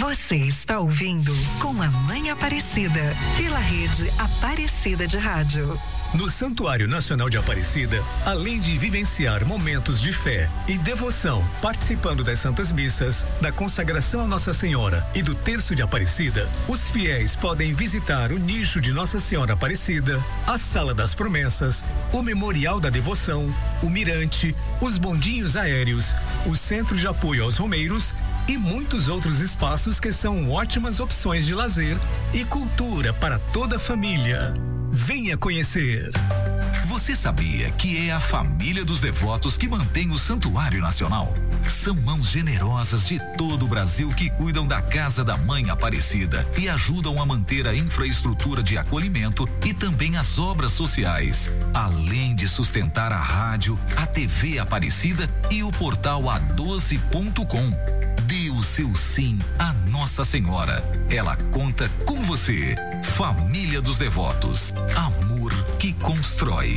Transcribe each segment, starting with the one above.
Você está ouvindo Com a Mãe Aparecida, pela rede Aparecida de Rádio. No Santuário Nacional de Aparecida, além de vivenciar momentos de fé e devoção, participando das Santas Missas, da consagração a Nossa Senhora e do Terço de Aparecida, os fiéis podem visitar o nicho de Nossa Senhora Aparecida, a Sala das Promessas, o Memorial da Devoção, o Mirante, os bondinhos aéreos, o Centro de Apoio aos Romeiros e muitos outros espaços que são ótimas opções de lazer e cultura para toda a família. Venha conhecer. Você sabia que é a família dos devotos que mantém o Santuário Nacional? São mãos generosas de todo o Brasil que cuidam da Casa da Mãe Aparecida e ajudam a manter a infraestrutura de acolhimento e também as obras sociais, além de sustentar a rádio, a TV Aparecida e o portal A12.com. Dê o seu sim à Nossa Senhora. Ela conta com você. Família dos Devotos. Amor que constrói.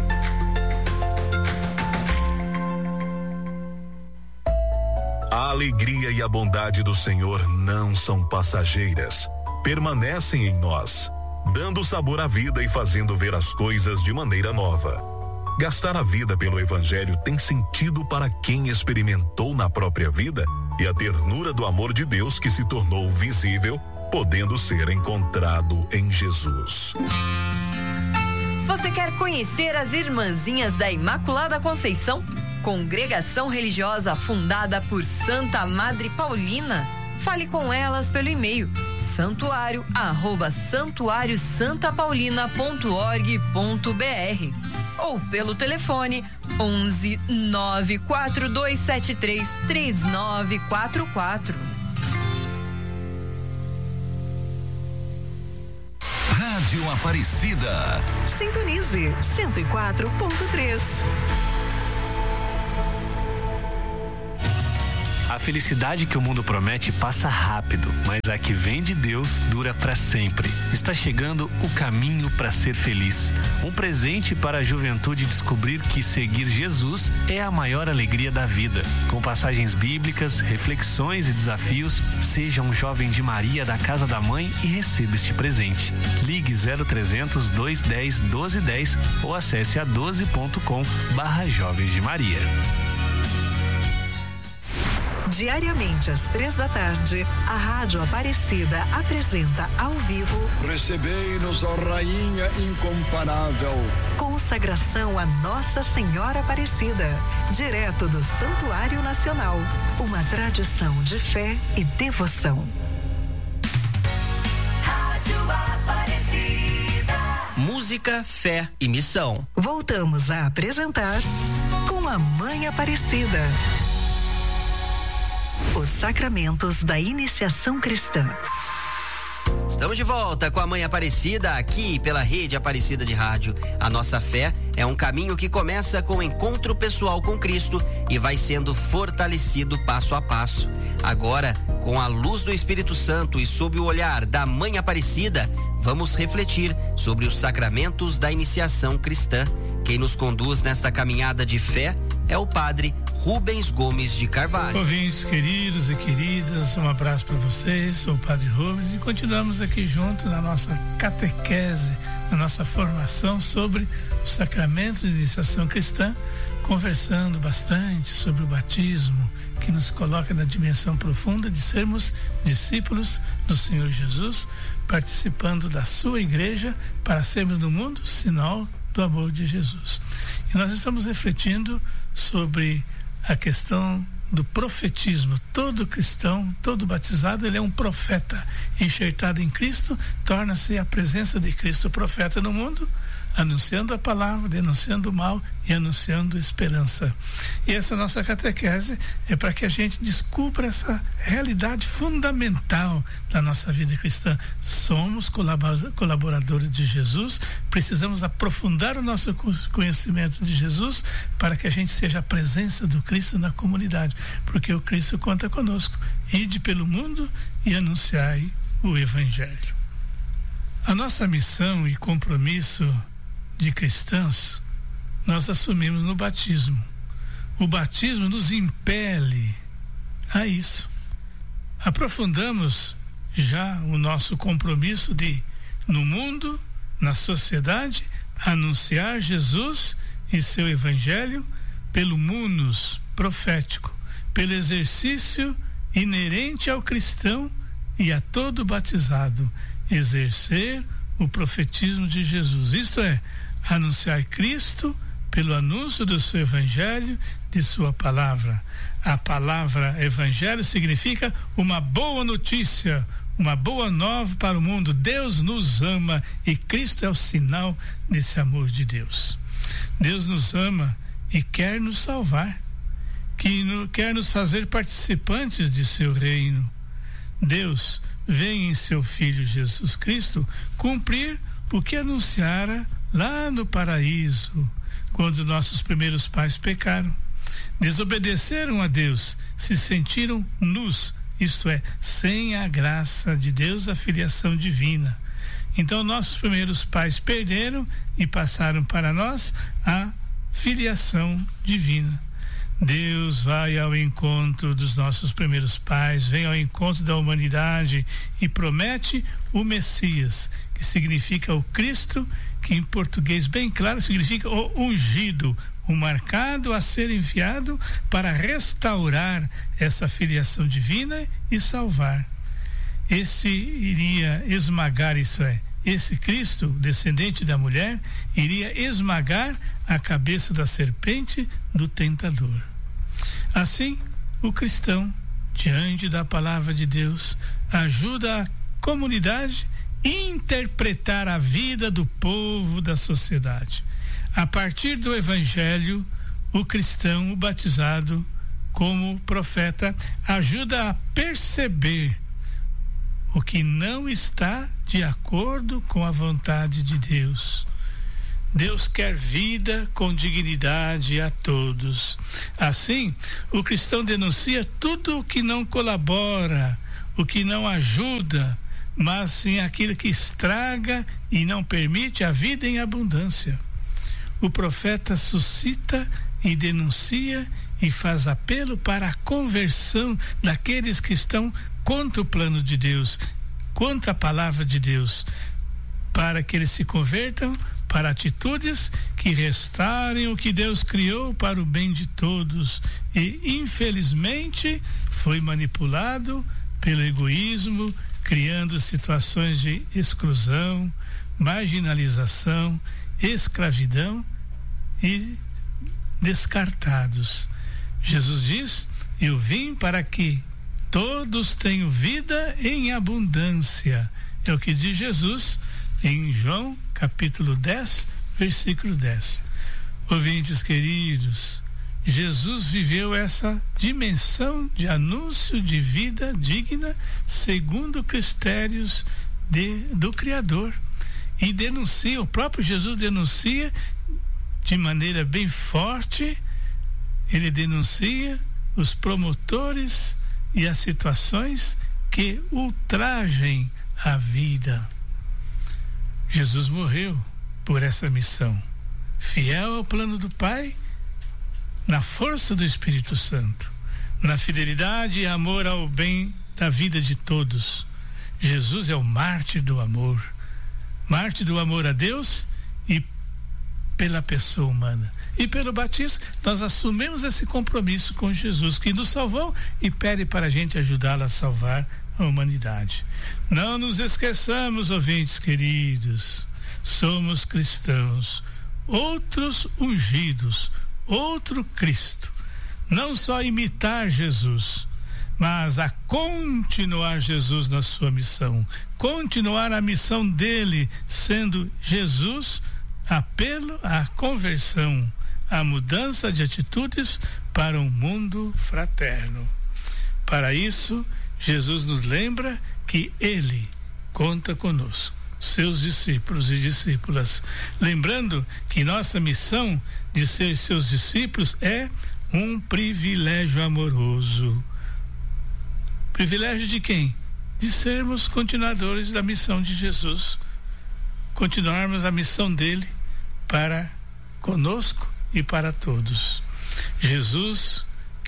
A alegria e a bondade do Senhor não são passageiras. Permanecem em nós, dando sabor à vida e fazendo ver as coisas de maneira nova. Gastar a vida pelo Evangelho tem sentido para quem experimentou na própria vida e a ternura do amor de Deus que se tornou visível, podendo ser encontrado em Jesus. Você quer conhecer as Irmãzinhas da Imaculada Conceição? Congregação religiosa fundada por Santa Madre Paulina? Fale com elas pelo e-mail santuário@santuariosantapaulina.org.br ou pelo telefone 11 94273 3944. Rádio Aparecida. Sintonize 104.3. A felicidade que o mundo promete passa rápido, mas a que vem de Deus dura para sempre. Está chegando o caminho para ser feliz. Um presente para a juventude descobrir que seguir Jesus é a maior alegria da vida. Com passagens bíblicas, reflexões e desafios, seja um jovem de Maria da Casa da Mãe e receba este presente. Ligue 0300 210 1210 ou acesse a12.com/Jovens de Maria. Diariamente às 3 da tarde, a Rádio Aparecida apresenta ao vivo Recebei-nos, ó Rainha incomparável. Consagração a Nossa Senhora Aparecida, direto do Santuário Nacional. Uma tradição de fé e devoção. Rádio Aparecida. Música, fé e missão. Voltamos a apresentar Com a Mãe Aparecida. Os sacramentos da iniciação cristã. Estamos de volta com a Mãe Aparecida, aqui pela rede Aparecida de Rádio. A nossa fé é um caminho que começa com o encontro pessoal com Cristo e vai sendo fortalecido passo a passo. Agora, com a luz do Espírito Santo e sob o olhar da Mãe Aparecida, vamos refletir sobre os sacramentos da iniciação cristã. Quem nos conduz nesta caminhada de fé é o Padre Rubens Gomes de Carvalho. Ouvintes queridos e queridas, um abraço para vocês, sou o Padre Rubens e continuamos aqui juntos na nossa catequese, na nossa formação sobre os sacramentos de iniciação cristã, conversando bastante sobre o batismo, que nos coloca na dimensão profunda de sermos discípulos do Senhor Jesus, participando da sua igreja para sermos no mundo sinal do amor de Jesus. E nós estamos refletindo sobre a questão do profetismo. Todo cristão, todo batizado, ele é um profeta. Enxertado em Cristo, torna-se a presença de Cristo profeta no mundo, anunciando a palavra, denunciando o mal e anunciando esperança. E essa nossa catequese é para que a gente descubra essa realidade fundamental da nossa vida cristã. Somos colaboradores de Jesus, precisamos aprofundar o nosso conhecimento de Jesus para que a gente seja a presença do Cristo na comunidade, porque o Cristo conta conosco. Ide pelo mundo e anunciai o Evangelho. A nossa missão e compromisso de cristãos, nós assumimos no batismo. O batismo nos impele a isso, aprofundamos já o nosso compromisso de, no mundo, na sociedade, anunciar Jesus e seu evangelho pelo munus profético, pelo exercício inerente ao cristão e a todo batizado, exercer o profetismo de Jesus. Isto é, anunciar Cristo pelo anúncio do seu evangelho, de sua palavra. A palavra evangelho significa uma boa notícia, uma boa nova para o mundo. Deus nos ama e Cristo é o sinal desse amor de Deus. Deus nos ama e quer nos salvar, quer nos fazer participantes de seu reino. Deus vem em seu Filho Jesus Cristo cumprir o que anunciara lá no paraíso, quando nossos primeiros pais pecaram, desobedeceram a Deus, se sentiram nus, isto é, sem a graça de Deus, a filiação divina. Então nossos primeiros pais perderam e passaram para nós a filiação divina. Deus vai ao encontro dos nossos primeiros pais, vem ao encontro da humanidade e promete o Messias, que significa o Cristo, que em português bem claro significa o ungido, o marcado a ser enviado para restaurar essa filiação divina e salvar. Esse iria esmagar, isso é, esse Cristo, descendente da mulher, iria esmagar a cabeça da serpente do tentador. Assim, o cristão, diante da palavra de Deus, ajuda a comunidade a interpretar a vida do povo da sociedade. A partir do evangelho, o cristão, o batizado, como profeta, ajuda a perceber o que não está de acordo com a vontade de Deus. Deus quer vida com dignidade a todos. Assim, o cristão denuncia tudo o que não colabora, o que não ajuda, mas sim aquilo que estraga e não permite a vida em abundância. O profeta suscita e denuncia e faz apelo para a conversão daqueles que estão contra o plano de Deus, contra a palavra de Deus, para que eles se convertam para atitudes que restaurem o que Deus criou para o bem de todos e, infelizmente, foi manipulado pelo egoísmo, criando situações de exclusão, marginalização, escravidão e descartados. Jesus diz: eu vim para que todos tenham vida em abundância. É o que diz Jesus em João capítulo 10, versículo 10. Ouvintes queridos, Jesus viveu essa dimensão de anúncio de vida digna segundo critérios do Criador. E denuncia, o próprio Jesus denuncia de maneira bem forte, ele denuncia os promotores e as situações que ultrajem a vida. Jesus morreu por essa missão, fiel ao plano do Pai, na força do Espírito Santo, na fidelidade e amor ao bem da vida de todos. Jesus é o mártir do amor a Deus e pela pessoa humana. E pelo batismo, nós assumimos esse compromisso com Jesus, que nos salvou e pede para a gente ajudá-lo a salvar a humanidade. Não nos esqueçamos, ouvintes queridos, somos cristãos, outros ungidos, outro Cristo. Não só imitar Jesus, mas a continuar Jesus na sua missão, continuar a missão dele, sendo Jesus, apelo à conversão, à mudança de atitudes para um mundo fraterno. Para isso, Jesus nos lembra que ele conta conosco, seus discípulos e discípulas, lembrando que nossa missão de ser seus discípulos é um privilégio amoroso. Privilégio de quem? De sermos continuadores da missão de Jesus, continuarmos a missão dele para conosco e para todos. Jesus,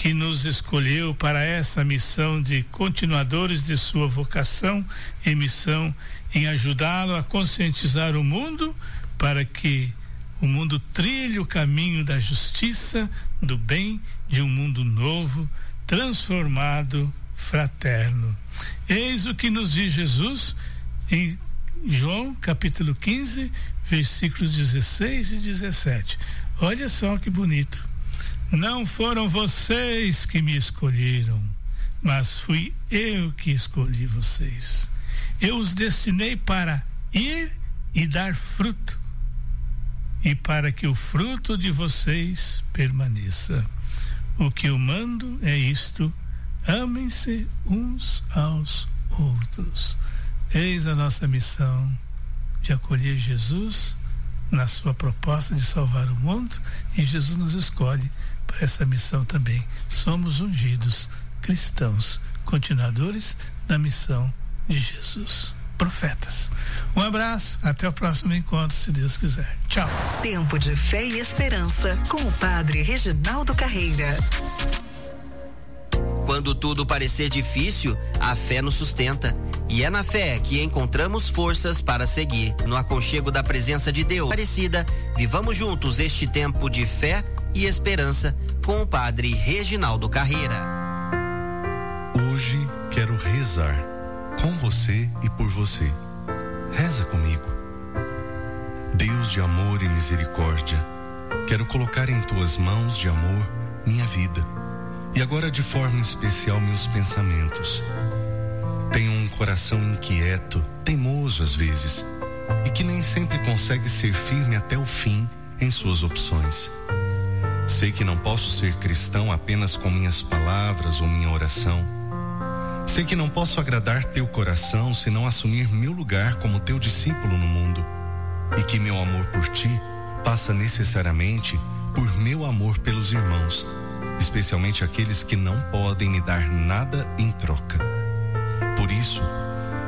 que nos escolheu para essa missão de continuadores de sua vocação e missão em ajudá-lo a conscientizar o mundo para que o mundo trilhe o caminho da justiça, do bem, de um mundo novo, transformado, fraterno. Eis o que nos diz Jesus em João capítulo 15, versículos 16 e 17. Olha só que bonito. Não foram vocês que me escolheram, mas fui eu que escolhi vocês. Eu os destinei para ir e dar fruto, e para que o fruto de vocês permaneça. O que eu mando é isto: amem-se uns aos outros. Eis a nossa missão de acolher Jesus na sua proposta de salvar o mundo, e Jesus nos escolhe para essa missão também. Somos ungidos cristãos, continuadores da missão de Jesus, profetas. Um abraço, até o próximo encontro, se Deus quiser. Tchau. Tempo de fé e esperança com o Padre Reginaldo Carreira. Quando tudo parecer difícil, a fé nos sustenta. E é na fé que encontramos forças para seguir. No aconchego da presença de Deus Aparecida, vivamos juntos este tempo de fé e esperança com o Padre Reginaldo Carreira. Hoje quero rezar com você e por você. Reza comigo. Deus de amor e misericórdia, quero colocar em tuas mãos de amor minha vida, e agora de forma especial meus pensamentos. Tenho um coração inquieto, teimoso às vezes, e que nem sempre consegue ser firme até o fim em suas opções. Sei que não posso ser cristão apenas com minhas palavras ou minha oração. Sei que não posso agradar teu coração se não assumir meu lugar como teu discípulo no mundo, e que meu amor por ti passa necessariamente por meu amor pelos irmãos, especialmente aqueles que não podem me dar nada em troca. Por isso,